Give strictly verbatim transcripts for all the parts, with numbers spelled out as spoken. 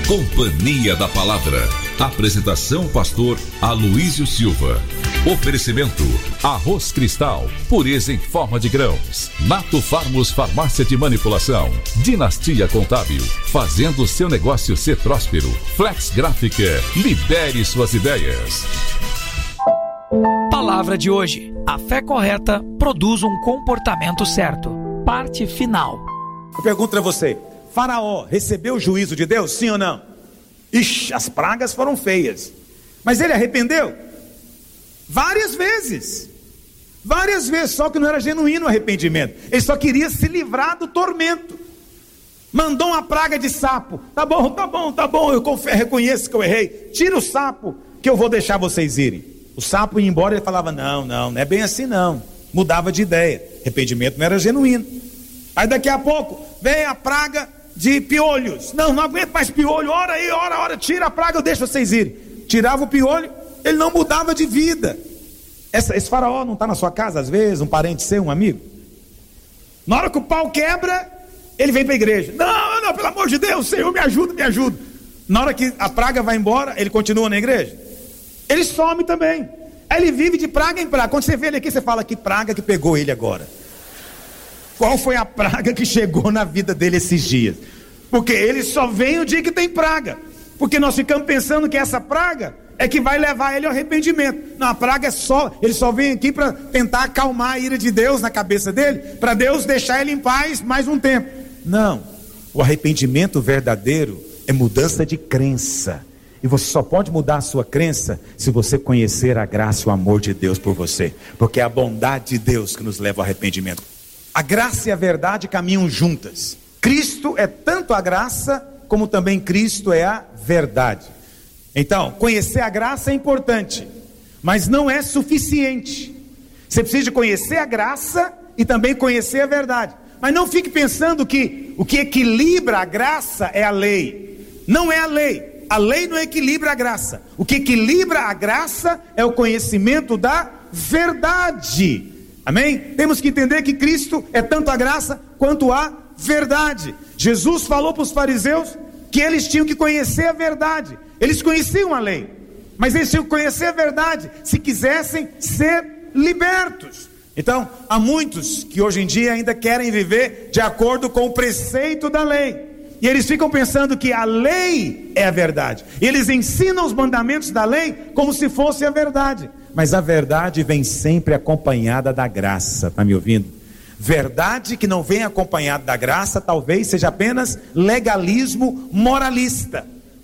Companhia da Palavra. Apresentação pastor Aloísio Silva. Oferecimento Arroz Cristal, pureza em forma de grãos. Nato Farmos Farmácia de Manipulação. Dinastia Contábil, fazendo seu negócio ser próspero. Flex Gráfica, libere suas ideias. Palavra de hoje: a fé correta produz um comportamento certo. Parte final. Eu pergunto a você: Faraó recebeu o juízo de Deus, sim ou não? Ixi, as pragas foram feias, mas ele arrependeu? Várias vezes, várias vezes, só que não era genuíno o arrependimento. Ele só queria se livrar do tormento. Mandou uma praga de sapo. Tá bom, tá bom, tá bom, eu confesso, reconheço que eu errei. Tira o sapo que eu vou deixar vocês irem. O sapo ia embora, ele falava: não, não, não é bem assim não. Mudava de ideia, arrependimento não era genuíno. Aí daqui a pouco vem a praga de piolhos. Não, não aguento mais piolho, ora aí, ora, ora, tira a praga, eu deixo vocês irem. Tirava o piolho, ele não mudava de vida. Essa, esse faraó não está na sua casa às vezes, um parente seu, um amigo? Na hora que o pau quebra, ele vem para a igreja. Não, não, pelo amor de Deus, Senhor, me ajuda, me ajuda. Na hora que a praga vai embora, ele continua na igreja? Ele some também. Aí ele vive de praga em praga. Quando você vê ele aqui, você fala: que praga que pegou ele agora? Qual foi a praga que chegou na vida dele esses dias? Porque ele só vem o dia que tem praga. Porque nós ficamos pensando que essa praga é que vai levar ele ao arrependimento. Não, a praga é só, ele só vem aqui para tentar acalmar a ira de Deus na cabeça dele, para Deus deixar ele em paz mais um tempo. Não, o arrependimento verdadeiro é mudança de crença. E você só pode mudar a sua crença se você conhecer a graça e o amor de Deus por você. Porque é a bondade de Deus que nos leva ao arrependimento. A graça e a verdade caminham juntas. Cristo é tanto a graça, como também Cristo é a verdade. Então, conhecer a graça é importante, mas não é suficiente. Você precisa de conhecer a graça e também conhecer a verdade. Mas não fique pensando que o que equilibra a graça é a lei. Não é a lei. A lei não equilibra a graça. O que equilibra a graça é o conhecimento da verdade. Amém? Temos que entender que Cristo é tanto a graça quanto a verdade. Jesus falou para os fariseus que eles tinham que conhecer a verdade. Eles conheciam a lei, mas eles tinham que conhecer a verdade se quisessem ser libertos. Então, há muitos que hoje em dia ainda querem viver de acordo com o preceito da lei. E eles ficam pensando que a lei é a verdade. E eles ensinam os mandamentos da lei como se fosse a verdade. Mas a verdade vem sempre acompanhada da graça. Está me ouvindo? Verdade que não vem acompanhada da graça talvez seja apenas legalismo moralista.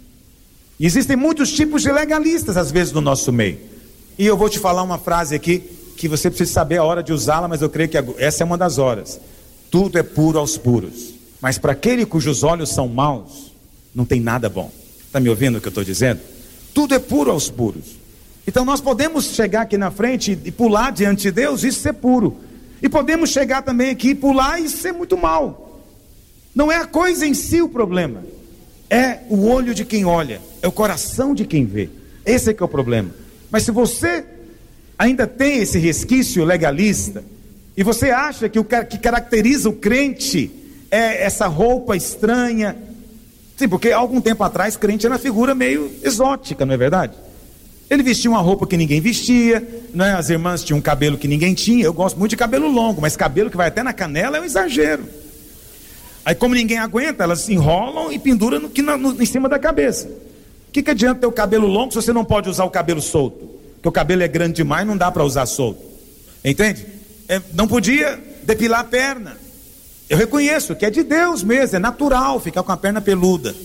E existem muitos tipos de legalistas às vezes no nosso meio. E eu vou te falar uma frase aqui que você precisa saber a hora de usá-la, mas eu creio que essa é uma das horas. Tudo é puro aos puros, mas para aquele cujos olhos são maus, não tem nada bom. Está me ouvindo o que eu estou dizendo? Tudo é puro aos puros. Então nós podemos chegar aqui na frente e pular diante de Deus e isso ser puro. E podemos chegar também aqui e pular e ser muito mal. Não é a coisa em si o problema. É o olho de quem olha. É o coração de quem vê. Esse é que é o problema. Mas se você ainda tem esse resquício legalista, e você acha que o que caracteriza o crente é essa roupa estranha. Sim, porque há algum tempo atrás crente era uma figura meio exótica, não é verdade? Ele vestia uma roupa que ninguém vestia, né? As irmãs tinham um cabelo que ninguém tinha. Eu gosto muito de cabelo longo, mas cabelo que vai até na canela é um exagero. Aí como ninguém aguenta, elas se enrolam e penduram no, no, no, em cima da cabeça. O que, que adianta ter o cabelo longo se você não pode usar o cabelo solto? Porque o cabelo é grande demais, não dá para usar solto. Entende? É, não podia depilar a perna. Eu reconheço que é de Deus mesmo, é natural ficar com a perna peluda.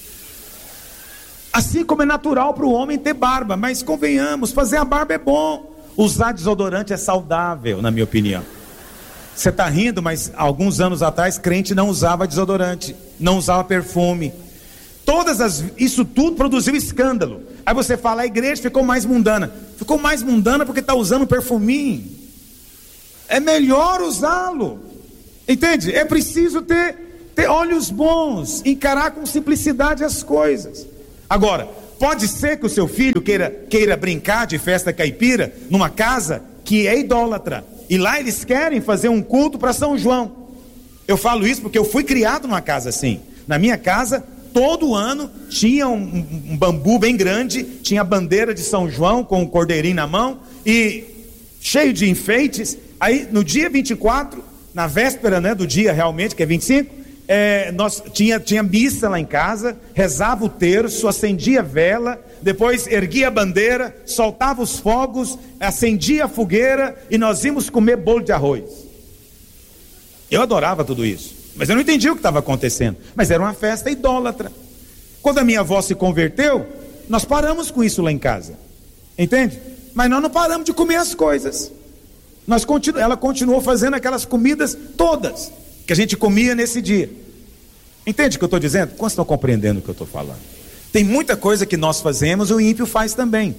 Assim como é natural para o homem ter barba, mas convenhamos, fazer a barba é bom. Usar desodorante é saudável, na minha opinião. Você está rindo, mas alguns anos atrás crente não usava desodorante, não usava perfume. Todas as, isso tudo produziu escândalo. Aí você fala, a igreja ficou mais mundana. Ficou mais mundana porque está usando perfuminho. É melhor usá-lo. Entende? É preciso ter, ter olhos bons, encarar com simplicidade as coisas. Agora, pode ser que o seu filho queira, queira brincar de festa caipira numa casa que é idólatra. E lá eles querem fazer um culto para São João. Eu falo isso porque eu fui criado numa casa assim. Na minha casa, todo ano tinha um, um, um bambu bem grande, tinha a bandeira de São João com o cordeirinho na mão e cheio de enfeites. Aí no dia vinte e quatro, na véspera, né, do dia realmente, que é vinte e cinco, é, nós tinha, tinha missa lá em casa, rezava o terço, acendia a vela, depois erguia a bandeira, soltava os fogos, acendia a fogueira e nós íamos comer bolo de arroz. Eu adorava tudo isso, mas eu não entendi o que estava acontecendo. Mas era uma festa idólatra. Quando a minha avó se converteu, nós paramos com isso lá em casa, entende? Mas nós não paramos de comer as coisas. Nós continu... Ela continuou fazendo aquelas comidas todas que a gente comia nesse dia. Entende o que eu estou dizendo? Quantos estão compreendendo o que eu estou falando? Tem muita coisa que nós fazemos, o ímpio faz também.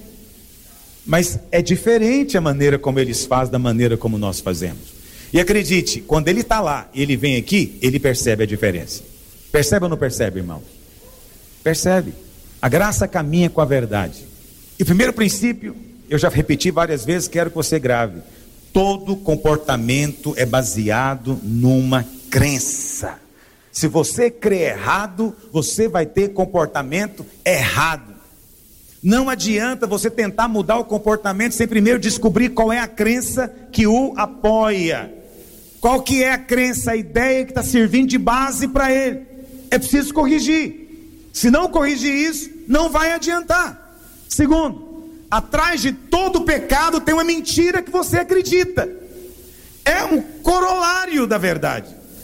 Mas é diferente a maneira como eles fazem da maneira como nós fazemos. E acredite, quando ele está lá e ele vem aqui, ele percebe a diferença. Percebe ou não percebe, irmão? Percebe. A graça caminha com a verdade. E o primeiro princípio, eu já repeti várias vezes, quero que você grave. Todo comportamento é baseado numa crença. Se você crê errado, você vai ter comportamento errado. Não adianta você tentar mudar o comportamento sem primeiro descobrir qual é a crença que o apoia. Qual que é a crença, a ideia que está servindo de base para ele. É preciso corrigir. Se não corrigir isso, não vai adiantar. Segundo, atrás de todo pecado tem uma mentira que você acredita. É um corolário da verdade.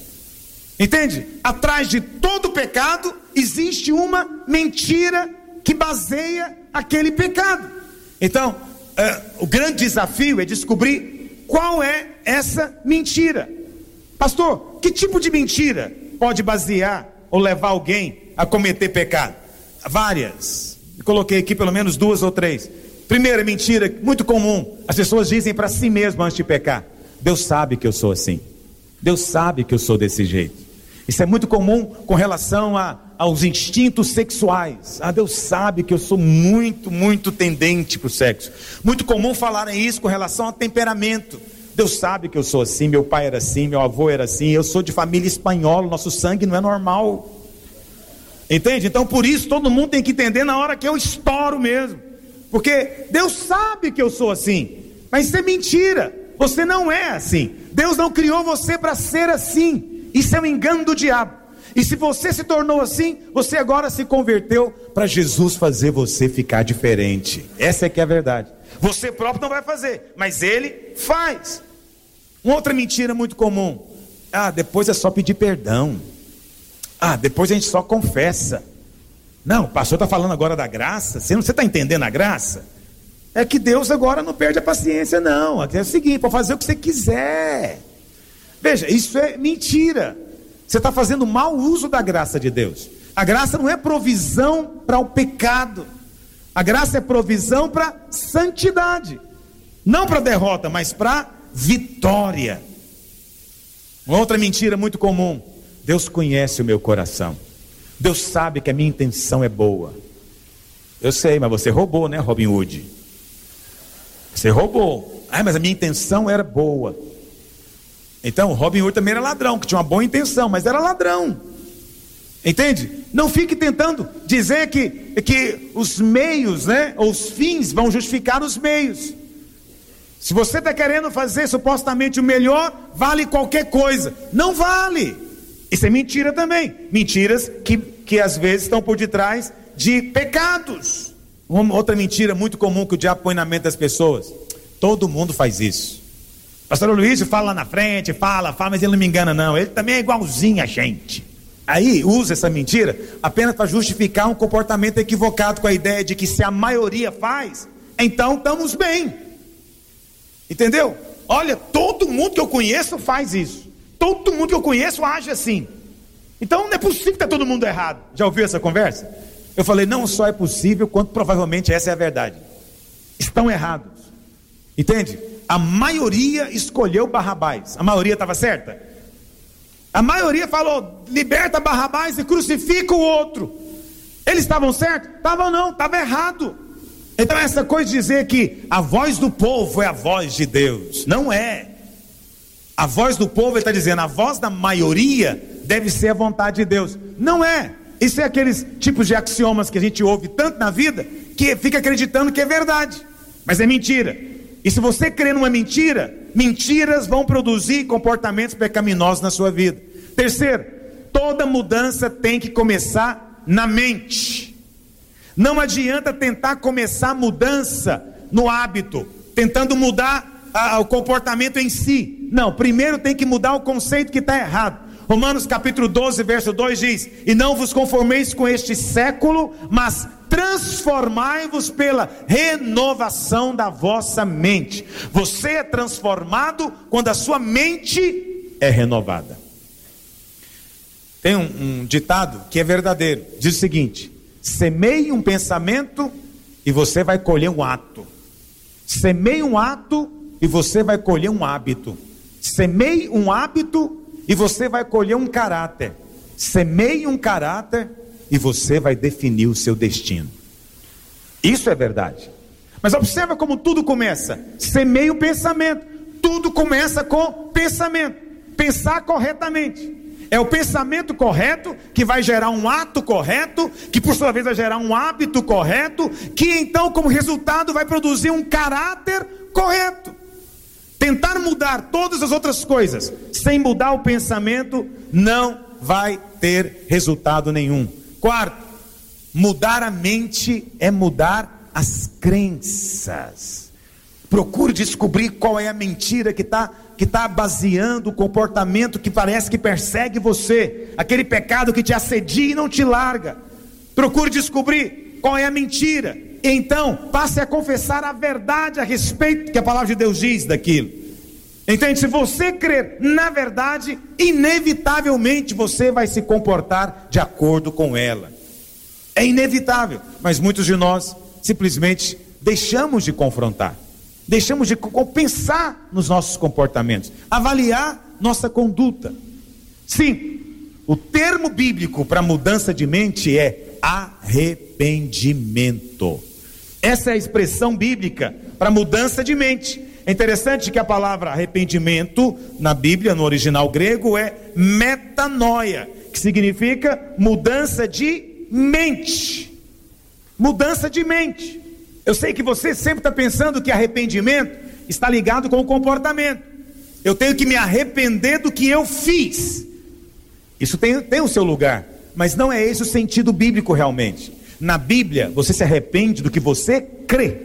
Entende? Atrás de todo pecado existe uma mentira que baseia aquele pecado. Então, é, o grande desafio é descobrir qual é essa mentira. Pastor, que tipo de mentira pode basear ou levar alguém a cometer pecado? Várias. Eu coloquei aqui pelo menos duas ou três. Primeira mentira, muito comum, as pessoas dizem para si mesmas antes de pecar: Deus sabe que eu sou assim, Deus sabe que eu sou desse jeito. Isso é muito comum com relação a, aos instintos sexuais. Ah, Deus sabe que eu sou muito, muito tendente para o sexo. Muito comum falarem isso com relação ao temperamento. Deus sabe que eu sou assim, meu pai era assim, meu avô era assim, eu sou de família espanhola, nosso sangue não é normal. Entende? Então por isso todo mundo tem que entender na hora que eu estouro mesmo. Porque Deus sabe que eu sou assim, mas isso é mentira. Você não é assim. Deus não criou você para ser assim. Isso é um engano do diabo. E se você se tornou assim, você agora se converteu para Jesus fazer você ficar diferente. Essa é que é a verdade. Você próprio não vai fazer, mas Ele faz. Uma outra mentira muito comum: ah, depois é só pedir perdão. Ah, depois a gente só confessa. Não, o pastor está falando agora da graça. Você não está entendendo a graça? É que Deus agora não perde a paciência, não. É o seguinte, pode fazer o que você quiser. Veja, isso é mentira. Você está fazendo mau uso da graça de Deus. A graça não é provisão para o pecado. A graça é provisão para santidade. Não para derrota, mas para vitória. Uma outra mentira muito comum: Deus conhece o meu coração. Deus sabe que a minha intenção é boa. Eu sei, mas você roubou, né, Robin Hood? Você roubou. Ah, mas a minha intenção era boa. Então, Robin Hood também era ladrão, que tinha uma boa intenção, mas era ladrão. Entende? Não fique tentando dizer que, que os meios, né, ou os fins vão justificar os meios. Se você está querendo fazer supostamente o melhor, vale qualquer coisa. Não vale. Isso é mentira também. Mentiras que, que às vezes estão por detrás de pecados. Uma outra mentira muito comum que o diabo põe na mente das pessoas: todo mundo faz isso. Pastor Luiz fala lá na frente, fala, fala, mas ele não me engana não. Ele também é igualzinho a gente. Aí usa essa mentira apenas para justificar um comportamento equivocado, com a ideia de que se a maioria faz, então estamos bem. Entendeu? Olha, todo mundo que eu conheço faz isso. Todo mundo que eu conheço age assim. Então não é possível que está todo mundo errado. Já ouviu essa conversa? Eu falei, não só é possível, quanto provavelmente essa é a verdade. Estão errados. Entende? A maioria escolheu Barrabás. A maioria estava certa? A maioria falou: liberta Barrabás e crucifica o outro. Eles estavam certos? Estavam não, estava errado. Então essa coisa de dizer que a voz do povo é a voz de Deus, não é. A voz do povo, ele está dizendo, a voz da maioria deve ser a vontade de Deus. Não é. Isso é aqueles tipos de axiomas que a gente ouve tanto na vida, que fica acreditando que é verdade, mas é mentira. E se você crer numa mentira, mentiras vão produzir comportamentos pecaminosos na sua vida. Terceiro, toda mudança tem que começar na mente. Não adianta tentar começar a mudança no hábito, tentando mudar a, o comportamento em si. Não, primeiro tem que mudar o conceito que está errado. Romanos capítulo doze, verso dois diz: e não vos conformeis com este século, mas transformai-vos pela renovação da vossa mente. Você é transformado quando a sua mente é renovada. Tem um, um ditado que é verdadeiro, diz o seguinte: semeie um pensamento e você vai colher um ato. Semeie um ato e você vai colher um hábito. Semeie um hábito e você vai colher um caráter. Semeie um caráter e você vai definir o seu destino. Isso é verdade. Mas observa como tudo começa. Semeie o pensamento. Tudo começa com pensamento. Pensar corretamente. É o pensamento correto que vai gerar um ato correto, que por sua vez vai gerar um hábito correto, que então como resultado vai produzir um caráter correto. Tentar mudar todas as outras coisas sem mudar o pensamento não vai ter resultado nenhum. Quarto, mudar a mente é mudar as crenças. Procure descobrir qual é a mentira que está que está baseando o comportamento que parece que persegue você, aquele pecado que te assedia e não te larga. Procure descobrir qual é a mentira. Então, passe a confessar a verdade a respeito que a palavra de Deus diz daquilo. Entende? Se você crer na verdade, inevitavelmente você vai se comportar de acordo com ela. É inevitável, mas muitos de nós simplesmente deixamos de confrontar. Deixamos de pensar nos nossos comportamentos, avaliar nossa conduta. Sim, o termo bíblico para mudança de mente é arrependimento. Essa é a expressão bíblica para mudança de mente. É interessante que a palavra arrependimento na Bíblia, no original grego, é metanoia, que significa mudança de mente. Mudança de mente. Eu sei que você sempre está pensando que arrependimento está ligado com o comportamento. Eu tenho que me arrepender do que eu fiz. Isso tem, tem o seu lugar, mas não é esse o sentido bíblico realmente. Na Bíblia, você se arrepende do que você crê.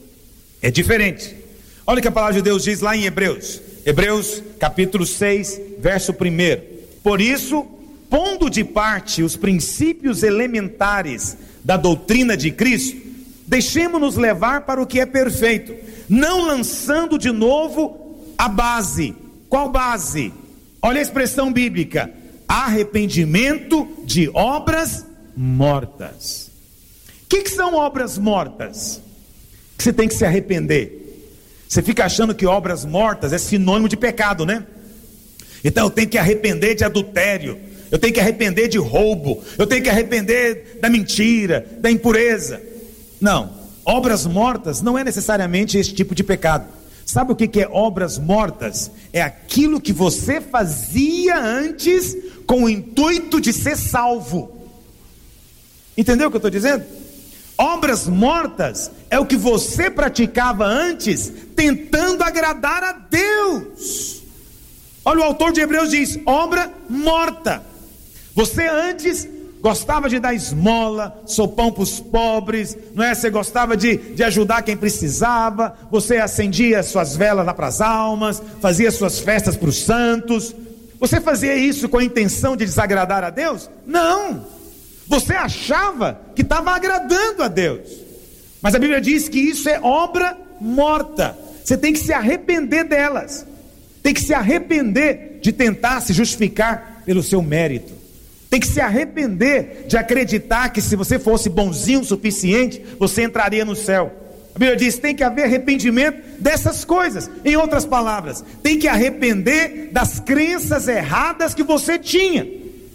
É diferente. Olha o que a palavra de Deus diz lá em Hebreus. Hebreus capítulo seis, verso primeiro. Por isso, pondo de parte os princípios elementares da doutrina de Cristo, deixemos-nos levar para o que é perfeito, não lançando de novo a base. Qual base? Olha a expressão bíblica: arrependimento de obras mortas. O que, que são obras mortas? Que você tem que se arrepender. Você fica achando que obras mortas é sinônimo de pecado, né? Então eu tenho que arrepender de adultério, eu tenho que arrepender de roubo, eu tenho que arrepender da mentira, da impureza. Não, obras mortas não é necessariamente esse tipo de pecado. Sabe o que é obras mortas? É aquilo que você fazia antes com o intuito de ser salvo. Entendeu o que eu estou dizendo? Obras mortas é o que você praticava antes tentando agradar a Deus. Olha, o autor de Hebreus diz: obra morta. Você antes gostava de dar esmola, sopão para os pobres, não é? Você gostava de, de ajudar quem precisava, você acendia suas velas lá para as almas, fazia suas festas para os santos. Você fazia isso com a intenção de desagradar a Deus? Não, você achava que estava agradando a Deus, mas a Bíblia diz que isso é obra morta. Você tem que se arrepender delas, tem que se arrepender de tentar se justificar pelo seu mérito. Tem que se arrepender de acreditar que se você fosse bonzinho o suficiente, você entraria no céu. A Bíblia diz: tem que haver arrependimento dessas coisas. Em outras palavras, tem que arrepender das crenças erradas que você tinha.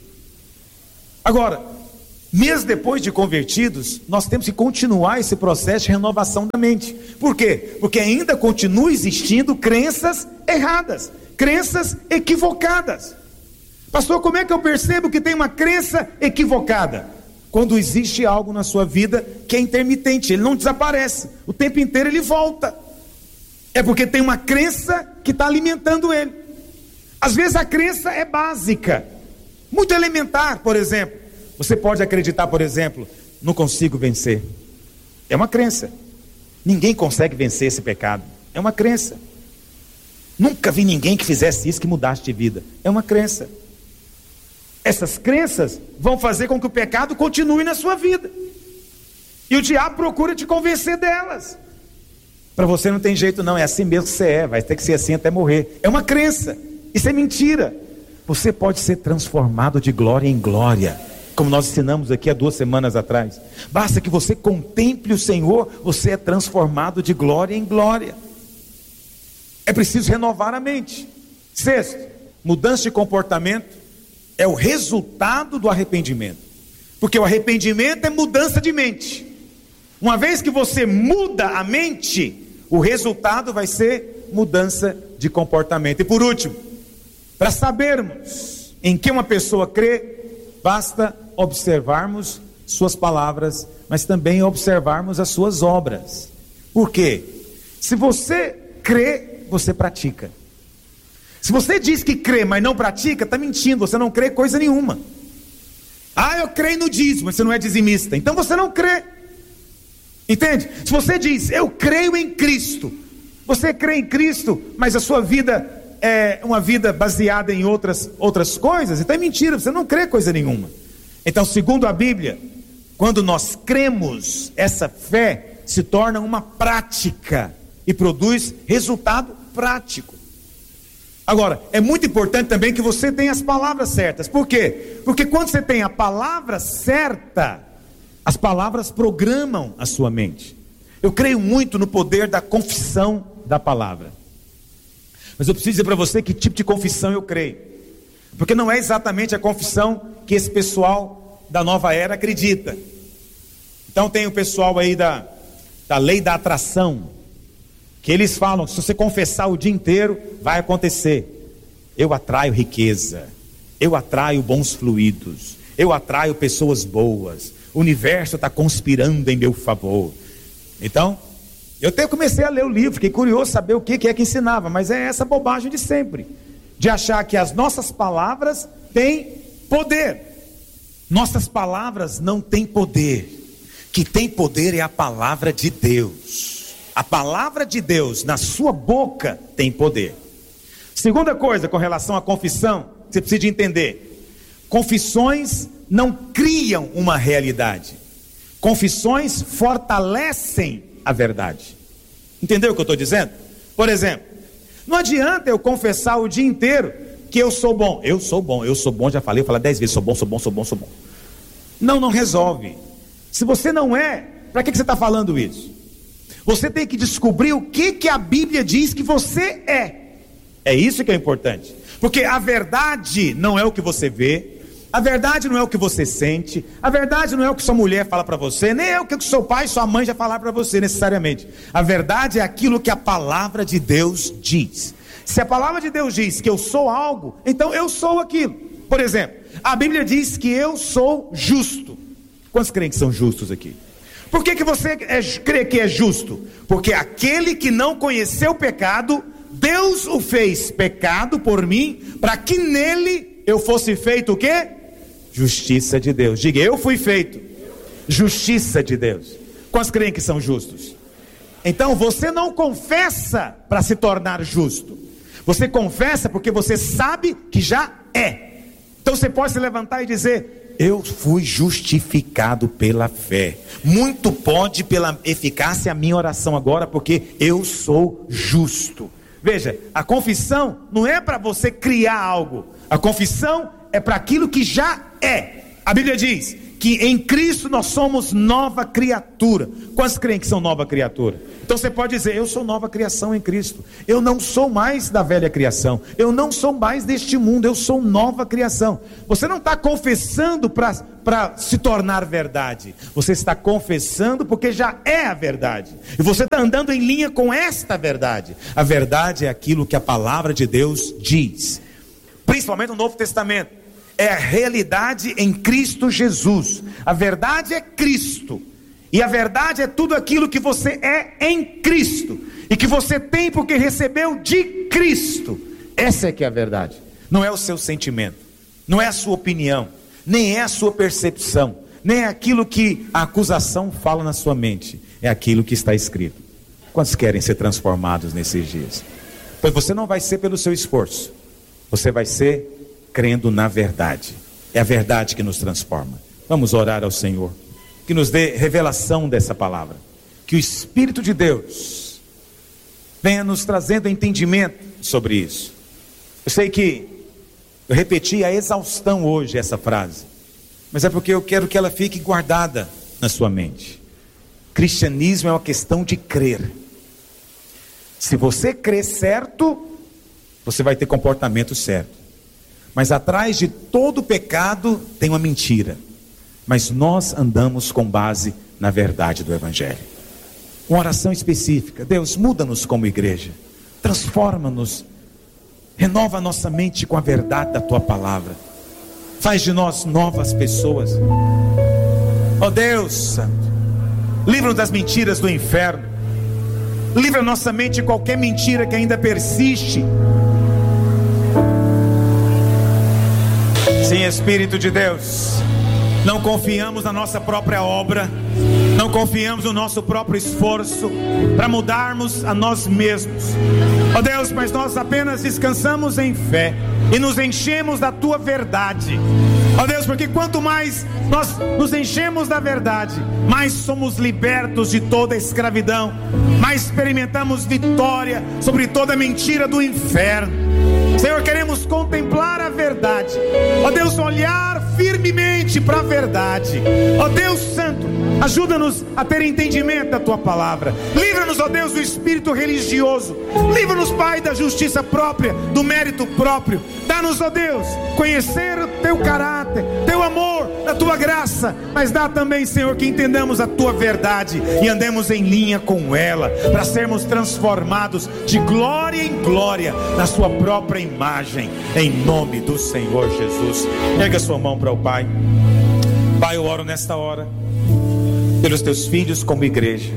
Agora, mesmo depois de convertidos, nós temos que continuar esse processo de renovação da mente. Por quê? Porque ainda continua existindo crenças erradas, crenças equivocadas. Pastor, como é que eu percebo que tem uma crença equivocada? Quando existe algo na sua vida que é intermitente, ele não desaparece, o tempo inteiro ele volta. É porque tem uma crença que está alimentando ele. Às vezes a crença é básica, muito elementar. Por exemplo, você pode acreditar, por exemplo, não consigo vencer. É uma crença. Ninguém consegue vencer esse pecado. É uma crença. Nunca vi ninguém que fizesse isso que mudasse de vida. É uma crença. Essas crenças vão fazer com que o pecado continue na sua vida. E o diabo procura te convencer delas. Para você não tem jeito não, é assim mesmo que você é, vai ter que ser assim até morrer. É uma crença, isso é mentira. Você pode ser transformado de glória em glória, como nós ensinamos aqui há duas semanas atrás. Basta que você contemple o Senhor, você é transformado de glória em glória. É preciso renovar a mente. Sexto, mudança de comportamento é o resultado do arrependimento. Porque o arrependimento é mudança de mente. Uma vez que você muda a mente, o resultado vai ser mudança de comportamento. E por último, para sabermos em que uma pessoa crê, basta observarmos suas palavras, mas também observarmos as suas obras. Por quê? Se você crê, você pratica. Se você diz que crê, mas não pratica, está mentindo, você não crê coisa nenhuma. Ah, eu creio no dízimo, mas você não é dizimista, então você não crê. Entende? Se você diz, eu creio em Cristo, você crê em Cristo, mas a sua vida é uma vida baseada em outras, outras coisas, então é mentira, você não crê coisa nenhuma. Então, segundo a Bíblia, quando nós cremos, essa fé se torna uma prática e produz resultado prático. Agora, é muito importante também que você tenha as palavras certas. Por quê? Porque quando você tem a palavra certa, as palavras programam a sua mente. Eu creio muito no poder da confissão da palavra. Mas eu preciso dizer para você que tipo de confissão eu creio. Porque não é exatamente a confissão que esse pessoal da nova era acredita. Então tem o pessoal aí da, da lei da atração, que eles falam que se você confessar o dia inteiro, vai acontecer. Eu atraio riqueza, eu atraio bons fluidos, eu atraio pessoas boas, o universo está conspirando em meu favor. Então, eu até comecei a ler o livro, fiquei curioso saber o que é que ensinava, mas é essa bobagem de sempre, de achar que as nossas palavras têm poder. Nossas palavras não têm poder. Que tem poder é a palavra de Deus. A palavra de Deus na sua boca tem poder. Segunda coisa com relação à confissão, você precisa de entender: confissões não criam uma realidade, confissões fortalecem a verdade. Entendeu o que eu estou dizendo? Por exemplo, não adianta eu confessar o dia inteiro que eu sou bom. Eu sou bom, eu sou bom, já falei, eu falei dez vezes, sou bom, sou bom, sou bom, sou bom. Não, não resolve. Se você não é, para que, que você está falando isso? Você tem que descobrir o que, que a Bíblia diz que você é. É isso que é importante. Porque a verdade não é o que você vê, a verdade não é o que você sente, a verdade não é o que sua mulher fala para você, nem é o que o seu pai e sua mãe já falaram para você necessariamente. A verdade é aquilo que a palavra de Deus diz. Se a palavra de Deus diz que eu sou algo, então eu sou aquilo. Por exemplo, a Bíblia diz que eu sou justo. Quantos creem que são justos aqui? Por que que você é, crê que é justo? Porque aquele que não conheceu o pecado, Deus o fez pecado por mim, para que nele eu fosse feito o quê? Justiça de Deus. Diga, eu fui feito justiça de Deus. Quantos creem que são justos? Então você não confessa para se tornar justo, você confessa porque você sabe que já é. Então você pode se levantar e dizer, eu fui justificado pela fé. Muito pode pela eficácia a minha oração agora, porque eu sou justo. Veja, a confissão não é para você criar algo. A confissão é para aquilo que já é. A Bíblia diz que em Cristo nós somos nova criatura. Quantos creem que são nova criatura? Então você pode dizer, eu sou nova criação em Cristo. Eu não sou mais da velha criação. Eu não sou mais deste mundo. Eu sou nova criação. Você não está confessando para se tornar verdade. Você está confessando porque já é a verdade. E você está andando em linha com esta verdade. A verdade é aquilo que a palavra de Deus diz. Principalmente no Novo Testamento. é a realidade em Cristo Jesus. A verdade é Cristo. E a verdade é tudo aquilo que você é em Cristo. E que você tem porque recebeu de Cristo. Essa é que é a verdade. Não é o seu sentimento, não é a sua opinião, nem é a sua percepção, nem é aquilo que a acusação fala na sua mente. É aquilo que está escrito. Quantos querem ser transformados nesses dias? Pois você não vai ser pelo seu esforço. Você vai ser crendo na verdade. É a verdade que nos transforma. Vamos orar ao Senhor, que nos dê revelação dessa palavra. Que o Espírito de Deus venha nos trazendo entendimento sobre isso. Eu sei que eu repeti a exaustão hoje essa frase, mas é porque eu quero que ela fique guardada na sua mente. Cristianismo é uma questão de crer. Se você crer certo, você vai ter comportamento certo. Mas atrás de todo pecado tem uma mentira. Mas nós andamos com base na verdade do Evangelho. Uma oração específica: Deus, muda-nos como igreja, transforma-nos, renova a nossa mente com a verdade da Tua palavra, faz de nós novas pessoas. Ó Deus Santo, livra-nos das mentiras do inferno, livra nossa mente de qualquer mentira que ainda persiste. Sim, Espírito de Deus, não confiamos na nossa própria obra, não confiamos no nosso próprio esforço para mudarmos a nós mesmos, ó Deus, mas nós apenas descansamos em fé e nos enchemos da Tua verdade, ó Deus, porque quanto mais nós nos enchemos da verdade, mais somos libertos de toda a escravidão, mais experimentamos vitória sobre toda a mentira do inferno. Senhor, queremos contemplar a verdade, ó Deus, olhar firmemente para a verdade. Ó Deus Santo, ajuda-nos a ter entendimento da Tua palavra. Livra-nos, ó Deus, do espírito religioso. Livra-nos, Pai, da justiça própria, do mérito próprio. Dá-nos, ó Deus, conhecer o Teu caráter, Teu amor, a Tua graça. Mas dá também, Senhor, que entendamos a Tua verdade e andemos em linha com ela, para sermos transformados de glória em glória na Sua própria imagem, em nome do Senhor Jesus. Pega a sua mão para o Pai. Pai, eu oro nesta hora pelos Teus filhos como igreja,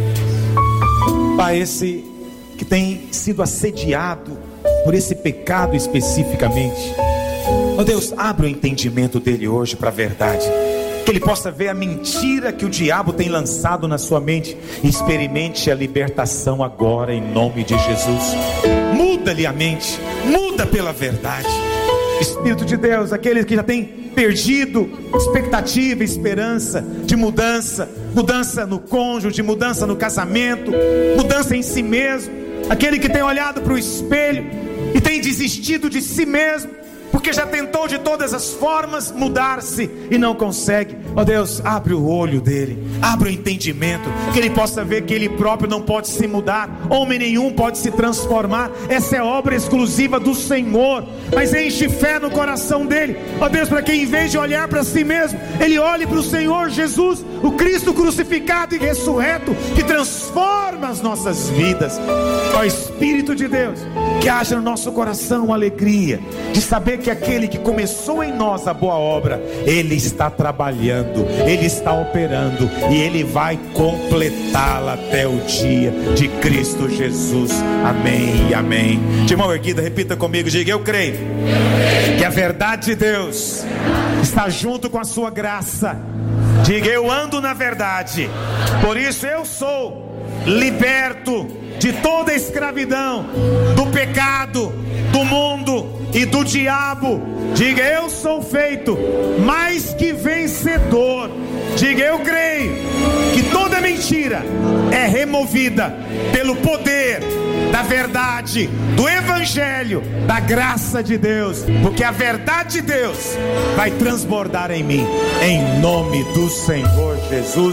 Pai, esse que tem sido assediado por esse pecado especificamente. Ó Deus, abre o entendimento dele hoje para a verdade, que ele possa ver a mentira que o diabo tem lançado na sua mente e experimente a libertação agora, em nome de Jesus. Muda-lhe a mente, muda pela verdade. Espírito de Deus, aqueles que já têm perdido expectativa, esperança de mudança, mudança no cônjuge, mudança no casamento, mudança em si mesmo, aquele que tem olhado para o espelho e tem desistido de si mesmo, porque já tentou de todas as formas mudar-se e não consegue. Ó Deus, abre o olho dele, abre o entendimento, que ele possa ver que ele próprio não pode se mudar, homem nenhum pode se transformar, essa é obra exclusiva do Senhor. Mas enche fé no coração dele, ó Deus, para que em vez de olhar para si mesmo, ele olhe para o Senhor Jesus, o Cristo crucificado e ressurreto, que transforma as nossas vidas. Ó Espírito de Deus, que haja no nosso coração uma alegria de saber que aquele que começou em nós a boa obra, Ele está trabalhando, Ele está operando e Ele vai completá-la até o dia de Cristo Jesus. Amém e amém. De mão erguida, repita comigo, diga: eu creio que a verdade de Deus está junto com a sua graça. Diga: eu ando na verdade, por isso eu sou liberto de toda a escravidão, do pecado, do mundo e do diabo. Diga: eu sou feito mais que vencedor. Diga: eu creio que toda mentira é removida pelo poder da verdade, do Evangelho, da graça de Deus, porque a verdade de Deus vai transbordar em mim, em nome do Senhor Jesus.